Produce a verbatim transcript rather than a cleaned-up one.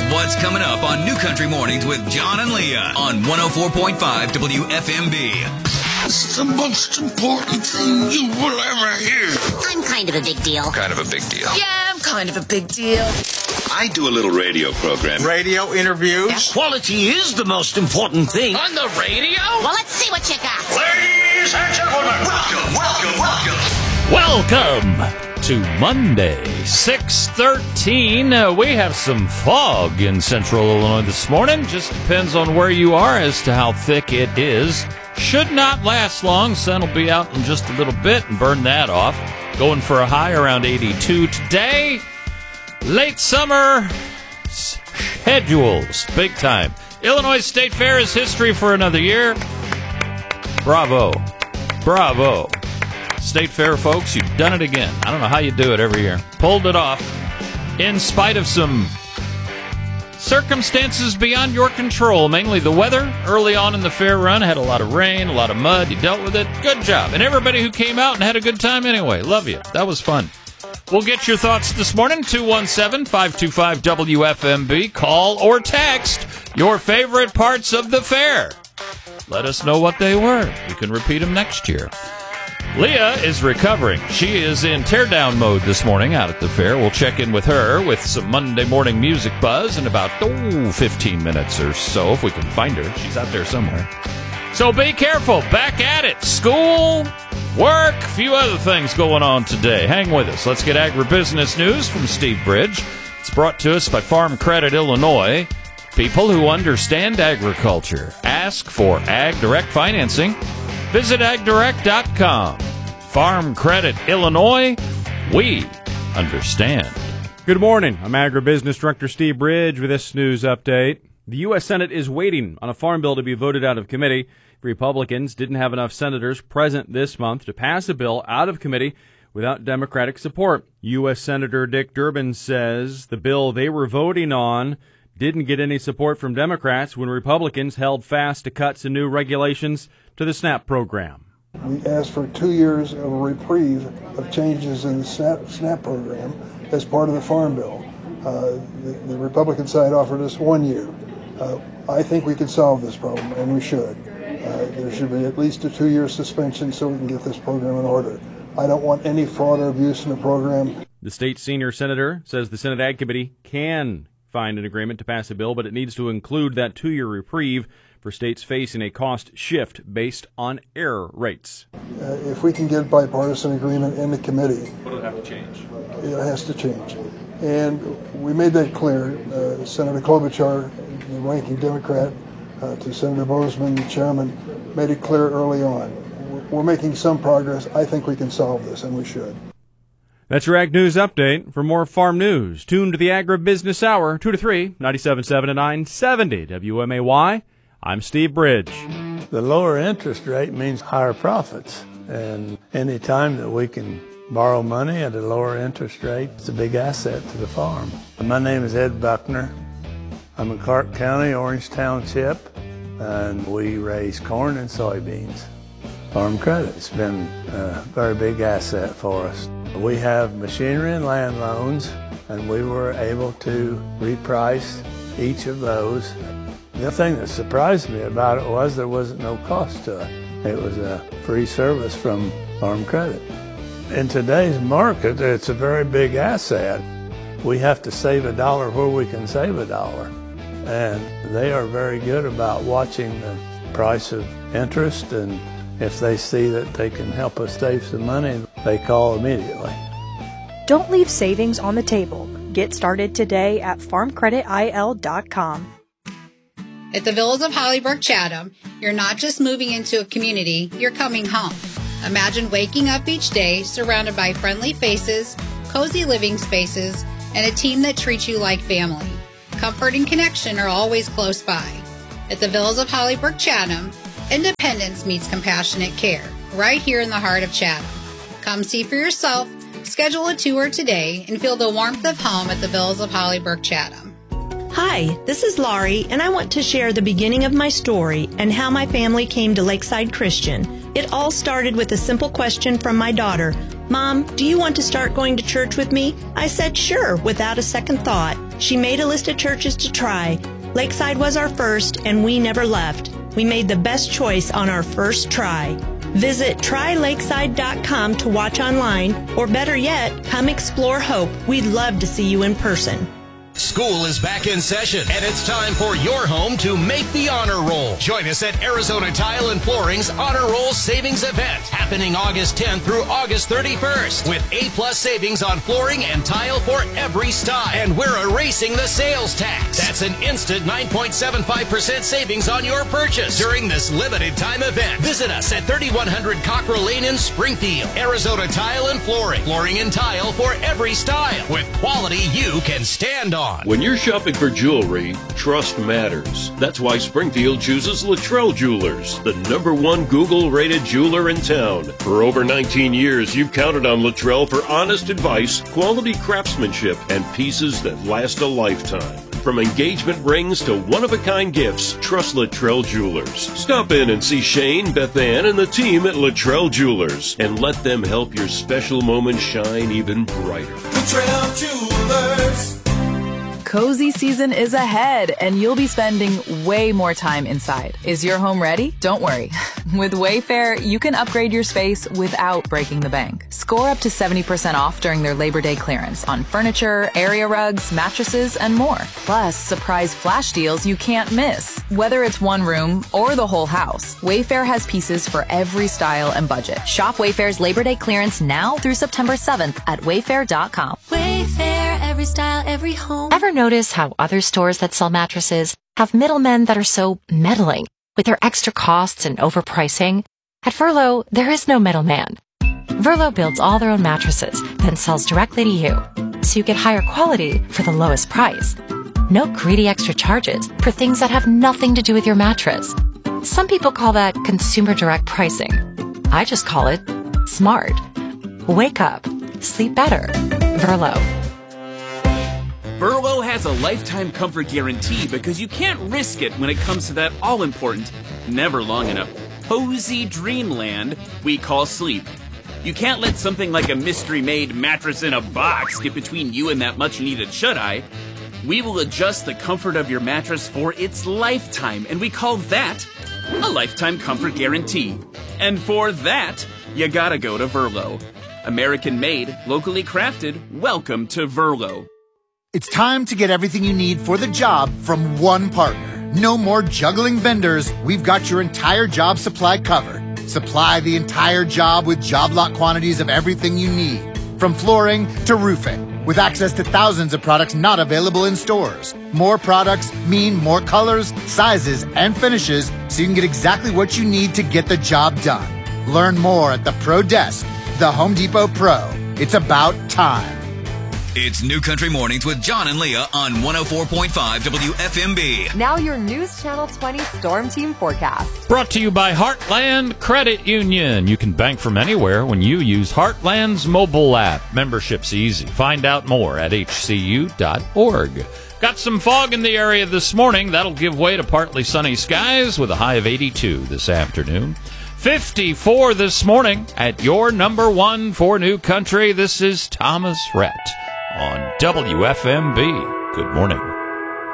what's coming up on New Country Mornings with John and Leah on one oh four point five W F M B. It's the most important thing you will ever hear. I'm kind of a big deal. Kind of a big deal. Yeah, I'm kind of a big deal. I do a little radio program. Radio interviews. Yeah. Quality is the most important thing. On the radio? Well, let's see what you got. Ladies and gentlemen, welcome, welcome, welcome. Welcome to Monday, six thirteen. Uh, we have some fog in central Illinois this morning. Just depends on where you are as to how thick it is. Should not last long. Sun will be out in just a little bit and burn that off. Going for a high around eighty-two today. Late summer schedules. Big time. Illinois State Fair is history for another year. Bravo. Bravo. State Fair folks, you've done it again. I don't know how you do it every year. Pulled it off in spite of some circumstances beyond your control, mainly the weather. Early on in the fair run, had a lot of rain, a lot of mud. You dealt with it. Good job. And everybody who came out and had a good time anyway. Love you. That was fun. We'll get your thoughts this morning. two one seven, five two five, W F M B. Call or text your favorite parts of the fair. Let us know what they were. You can repeat them next year. Leah is recovering. She is in teardown mode this morning out at the fair. We'll check in with her with some Monday morning music buzz in about oh, fifteen minutes or so, if we can find her. She's out there somewhere. So be careful. Back at it. School, work, a few other things going on today. Hang with us. Let's get agribusiness news from Steve Bridge. It's brought to us by Farm Credit Illinois. People who understand agriculture. Ask for Ag Direct financing. Visit ag direct dot com. Farm Credit Illinois, we understand. Good morning. I'm Agribusiness Director Steve Bridge with this news update. The U S Senate is waiting on a farm bill to be voted out of committee. Republicans didn't have enough senators present this month to pass a bill out of committee without Democratic support. U S Senator Dick Durbin says the bill they were voting on didn't get any support from Democrats when Republicans held fast to cuts and new regulations to the SNAP program. We asked for two years of a reprieve of changes in the SNAP, SNAP program as part of the Farm Bill. Uh, the, the Republican side offered us one year. Uh, I think we can solve this problem, and we should. Uh, there should be at least a two-year suspension so we can get this program in order. I don't want any fraud or abuse in the program. The state senior senator says the Senate Ag Committee can find an agreement to pass a bill, but it needs to include that two-year reprieve for states facing a cost shift based on error rates. Uh, if we can get bipartisan agreement in the committee, what will have to change? It has to change. And we made that clear. Uh, Senator Klobuchar, the ranking Democrat, uh, to Senator Bozeman, the chairman, made it clear early on. We're making some progress. I think we can solve this, and we should. That's your Ag News Update. For more farm news, tune to the Agribusiness Hour, two to three, ninety-seven point seven to nine seventy W M A Y. I'm Steve Bridge. The lower interest rate means higher profits. And any time that we can borrow money at a lower interest rate, it's a big asset to the farm. My name is Ed Buckner. I'm in Clark County, Orange Township, and we raise corn and soybeans. Farm Credit's been a very big asset for us. We have machinery and land loans, and we were able to reprice each of those. The thing that surprised me about it was there wasn't no cost to it. It was a free service from Farm Credit. In today's market, it's a very big asset. We have to save a dollar where we can save a dollar. And they are very good about watching the price of interest, and if they see that they can help us save some money, they call immediately. Don't leave savings on the table. Get started today at farm credit I L dot com. At the Villas of Hollybrook Chatham, you're not just moving into a community, you're coming home. Imagine waking up each day surrounded by friendly faces, cozy living spaces, and a team that treats you like family. Comfort and connection are always close by. At the Villas of Hollybrook Chatham, independence meets compassionate care, right here in the heart of Chatham. Come see for yourself, schedule a tour today, and feel the warmth of home at the Villas of Hollybrook Chatham. Hi, this is Laurie, and I want to share the beginning of my story and how my family came to Lakeside Christian. It all started with a simple question from my daughter. Mom, do you want to start going to church with me? I said sure, without a second thought. She made a list of churches to try. Lakeside was our first, and we never left. We made the best choice on our first try. Visit try lakeside dot com to watch online, or better yet, come explore Hope. We'd love to see you in person. School is back in session, and it's time for your home to make the honor roll. Join us at Arizona Tile and Flooring's Honor Roll Savings Event, happening August tenth through August thirty-first, with A-plus savings on flooring and tile for every style. And we're erasing the sales tax. That's an instant nine point seven five percent savings on your purchase during this limited time event. Visit us at thirty-one hundred Cockrell Lane in Springfield. Arizona Tile and Flooring. Flooring and tile for every style, with quality you can stand on. When you're shopping for jewelry, trust matters. That's why Springfield chooses Luttrell Jewelers, the number one Google-rated jeweler in town. For over nineteen years, you've counted on Luttrell for honest advice, quality craftsmanship, and pieces that last a lifetime. From engagement rings to one-of-a-kind gifts, trust Luttrell Jewelers. Stop in and see Shane, Beth Ann, and the team at Luttrell Jewelers, and let them help your special moment shine even brighter. Luttrell Jewelers. Cozy season is ahead, and you'll be spending way more time inside. Is your home ready? Don't worry. With Wayfair, you can upgrade your space without breaking the bank. Score up to seventy percent off during their Labor Day clearance on furniture, area rugs, mattresses, and more. Plus, surprise flash deals you can't miss. Whether it's one room or the whole house, Wayfair has pieces for every style and budget. Shop Wayfair's Labor Day clearance now through September seventh at wayfair dot com. Wayfair, every style, every home. Ever notice how other stores that sell mattresses have middlemen that are so meddling with their extra costs and overpricing? At Verlo, there is no middleman. Verlo builds all their own mattresses, then sells directly to you, so you get higher quality for the lowest price. No greedy extra charges for things that have nothing to do with your mattress. Some people call that consumer direct pricing. I just call it smart. Wake up. Sleep better. Verlo. Verlo has a lifetime comfort guarantee because you can't risk it when it comes to that all-important, never long enough, cozy dreamland we call sleep. You can't let something like a mystery-made mattress in a box get between you and that much-needed shut-eye. We will adjust the comfort of your mattress for its lifetime, and we call that a lifetime comfort guarantee. And for that, you gotta go to Verlo. American-made, locally crafted, welcome to Verlo. It's time to get everything you need for the job from one partner. No more juggling vendors. We've got your entire job supply covered. Supply the entire job with job lot quantities of everything you need, from flooring to roofing, with access to thousands of products not available in stores. More products mean more colors, sizes, and finishes, so you can get exactly what you need to get the job done. Learn more at the Pro Desk, the Home Depot Pro. It's about time. It's New Country Mornings with John and Leah on one oh four point five W F M B. Now your News Channel twenty Storm Team forecast. Brought to you by Heartland Credit Union. You can bank from anywhere when you use Heartland's mobile app. Membership's easy. Find out more at H C U dot org. Got some fog in the area this morning. That'll give way to partly sunny skies with a high of eighty-two this afternoon. fifty-four this morning at your number one for New Country. This is Thomas Rhett on W F M B. Good morning.